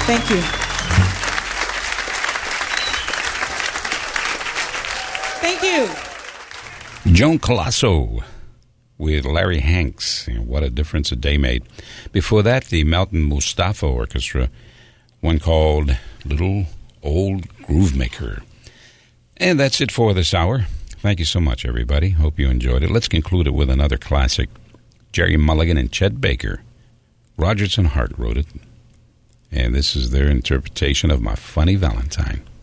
Thank you. Thank you. Joan Colasso with Larry Hanks. What a difference a day made. Before that, the Melton Mustafa Orchestra, one called Little Old Groove Maker. And that's it for this hour. Thank you so much, everybody. Hope you enjoyed it. Let's conclude it with another classic. Jerry Mulligan and Chet Baker. Rodgers and Hart wrote it. And this is their interpretation of My Funny Valentine.